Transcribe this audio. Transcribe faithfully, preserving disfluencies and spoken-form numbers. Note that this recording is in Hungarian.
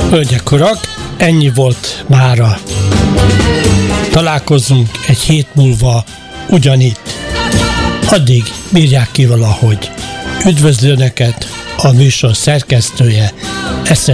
Hölgyek, urak, ennyi volt mára. Találkozzunk egy hét múlva ugyanitt. Addig bírják ki valahogy. Üdvözlő neked a műsor szerkesztője, Esze